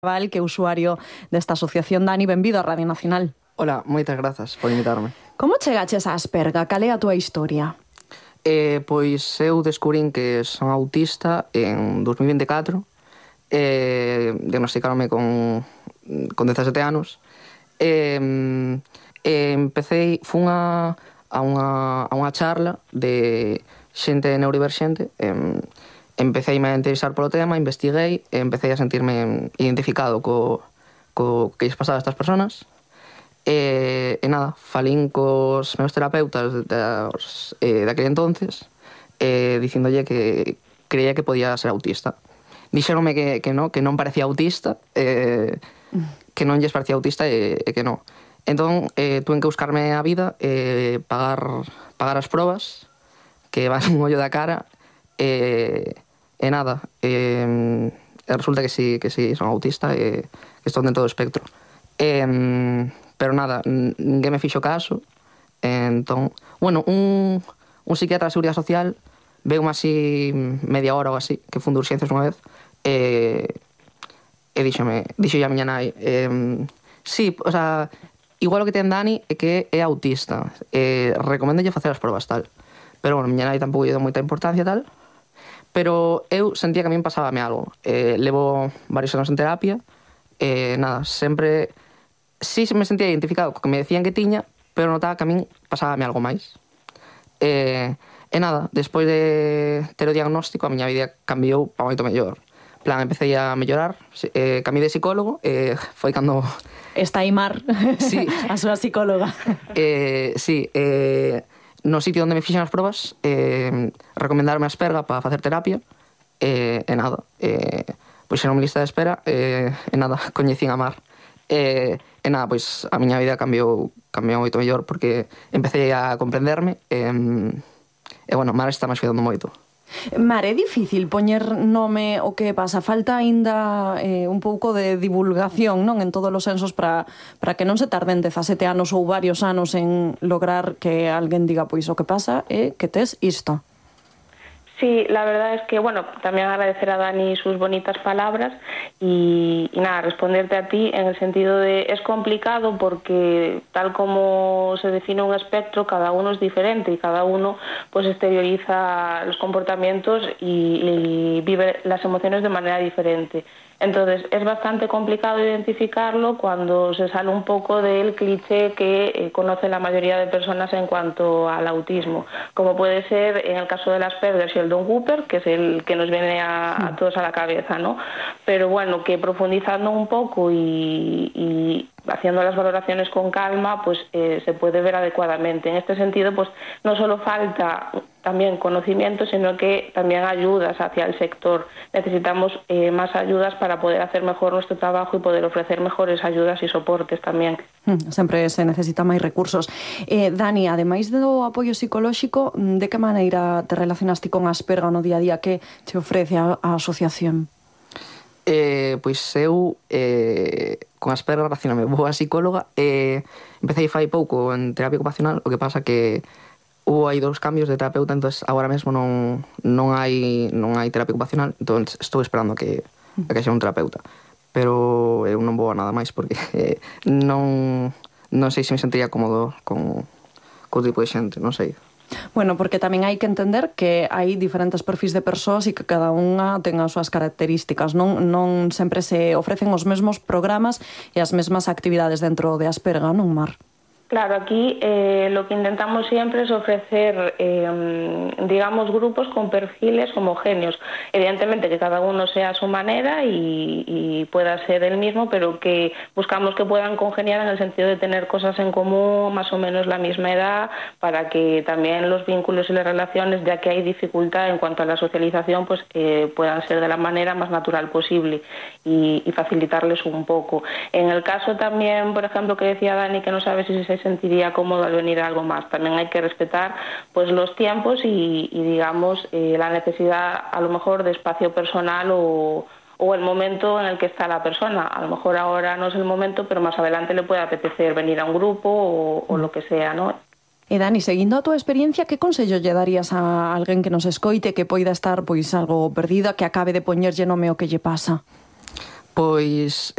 Que é usuario desta asociación. Dani, benvido a Radio Nacional. Hola, moitas grazas por invitarme. Como chegaches a Asperga? Cal é a túa historia? Pois eu descubrín que son autista en 2024. Diagnosticaronme con 17 anos. Fun a unha charla de xente neurodiverxente. Empecéime a interesar polo tema, investiguei e empecé a sentirme identificado co que lles pasaba a estas persoas. E nada, falín cos meus terapeutas daquele entonces, dicíndolle que creía que podía ser autista. Dixéronme que non parecía autista, que non lles parecía autista e que non. Entón, tuve que buscarme a vida, pagar as probas, que van un ollo da cara, e nada, resulta que sí son autista e que estou dentro do espectro. Pero nada, ninguén me fixo caso. Entón, bueno, un psiquiatra da Seguridade Social veume así media hora ou así, que fun de urxencias unha vez, e dixolle a miña nai, sí, o sea, igual o que ten Dani é que é autista, recoméndolle facer as probas tal. Pero bueno, miña nai tampouco lle dou moita importancia tal, pero eu sentía que a min pasábame algo. Levo varios anos en terapia, nada, sempre sí me sentía identificado co que me decían que tiña, pero notaba que a min pasábame algo máis. E nada, despois de ter o diagnóstico, a miña vida cambiou para moito mellor. Plan, empecé a mellorar, cambiei de psicólogo, foi cando... Está aí Mar, sí. A súa psicóloga. Sí, no sitio onde me fixen as probas, recomendaronme a Asperga para facer terapia, e nada, pois era unha lista de espera, e nada, coñecín a Mar. E nada, pois a miña vida cambiou moito mellor, porque empecé a comprenderme, e bueno, Mar está máis cuidando moito. Mar, é difícil poñer nome o que pasa? Falta aínda un pouco de divulgación, non? En todos os sensos para que non se tarden 17 anos ou varios anos en lograr que alguén diga, pois o que pasa é que tes isto. Sí, la verdad es que, bueno, también agradecer a Dani sus bonitas palabras y nada, responderte a ti en el sentido de es complicado porque tal como se define un espectro, cada uno es diferente y cada uno pues exterioriza los comportamientos y vive las emociones de manera diferente. Entonces, es bastante complicado identificarlo cuando se sale un poco del cliché que conoce la mayoría de personas en cuanto al autismo, como puede ser en el caso del Asperger, Sheldon Cooper, que es el que nos viene a todos a la cabeza, ¿no? Pero bueno, que profundizando un poco y haciendo las valoraciones con calma, pues se puede ver adecuadamente. En este sentido, pues no solo falta también conocimiento, sino que también ayudas hacia el sector. Necesitamos más ayudas para poder hacer mejor nuestro trabajo y poder ofrecer mejores ayudas y soportes tamén. Sempre se necesita máis recursos. Dani, ademais do apoio psicolóxico, de que maneira te relacionaste con Asperga no día a día? Que te ofrece a asociación? Pois eu con Asperga relacioname boa psicóloga. Empecé fai pouco en terapia ocupacional, o que pasa que hubo aí 2 cambios de terapeuta, entonces agora mesmo non hai terapia ocupacional, entón estou esperando a que xa un terapeuta. Pero eu non vou a nada máis porque non sei se me sentiría cómodo con o tipo de xente, non sei. Bueno, porque tamén hai que entender que hai diferentes perfis de persoas e que cada unha ten as súas características. Non sempre se ofrecen os mesmos programas e as mesmas actividades dentro de Asperga, non, Mar? Claro, aquí lo que intentamos siempre es ofrecer, digamos, grupos con perfiles homogéneos. Evidentemente que cada uno sea a su manera y pueda ser el mismo, pero que buscamos que puedan congeniar en el sentido de tener cosas en común, más o menos la misma edad, para que también los vínculos y las relaciones, ya que hay dificultad en cuanto a la socialización, pues puedan ser de la manera más natural posible y facilitarles un poco. En el caso también, por ejemplo, que decía Dani, que no sabe si se sentiría cómodo al venir a algo más. También hay que respetar pues los tiempos y digamos la necesidad a lo mejor de espacio personal o el momento en el que está la persona. A lo mejor ahora no es el momento, pero más adelante le puede apetecer venir a un grupo o lo que sea, ¿no? Dani, seguindo a túa experiencia, que consello lle darías a alguén que nos escoite, que poida estar pois algo perdida, que acabe de poñerlle nome o que lle pasa? Pois